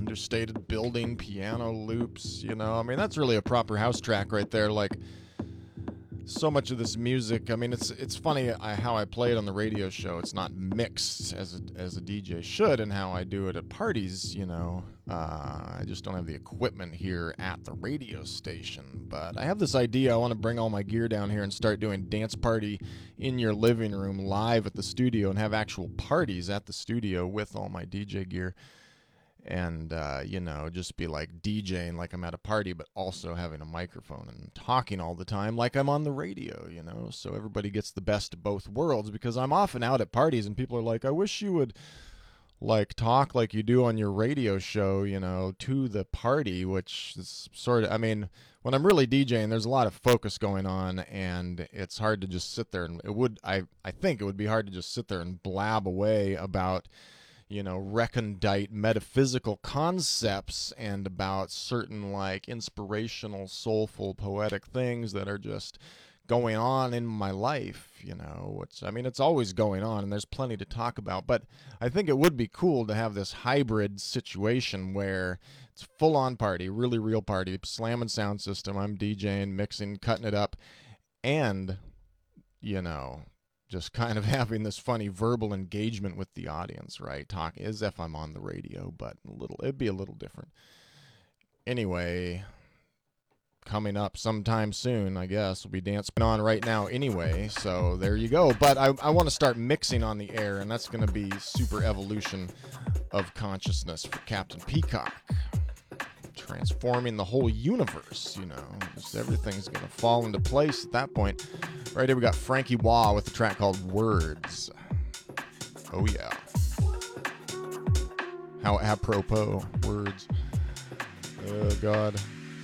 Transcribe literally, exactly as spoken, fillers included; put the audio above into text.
understated building, piano loops, you know. I mean, that's really a proper house track right there. Like, so much of this music, I mean, it's it's funny I, how I play it on the radio show. It's not mixed as a, as a D J should, and how I do it at parties, you know. Uh, I just don't have the equipment here at the radio station. But I have this idea. I want to bring all my gear down here and start doing dance party in your living room live at the studio and have actual parties at the studio with all my D J gear. And, uh, you know, just be like DJing like I'm at a party, but also having a microphone and talking all the time like I'm on the radio, you know, so everybody gets the best of both worlds, because I'm often out at parties and people are like, I wish you would, like, talk like you do on your radio show, you know, to the party, which is sort of, I mean, when I'm really DJing, there's a lot of focus going on, and it's hard to just sit there, and it would, I, I think it would be hard to just sit there and blab away about, you know, recondite metaphysical concepts and about certain, like, inspirational, soulful, poetic things that are just going on in my life, you know. It's, I mean, it's always going on, and there's plenty to talk about, but I think it would be cool to have this hybrid situation where it's full-on party, really real party, slamming sound system, I'm DJing, mixing, cutting it up, and, you know, just kind of having this funny verbal engagement with the audience, right? Talk as if I'm on the radio, but a little, it'd be a little different. Anyway, coming up sometime soon, I guess, we'll be dancing on right now anyway, so there you go. But I, I want to start mixing on the air, and that's going to be super evolution of consciousness for Captain Peacock. Transforming the whole universe, you know, just everything's going to fall into place at that point. Right here we got Frankie Wah with a track called Words. Oh yeah. How apropos, words. Oh God.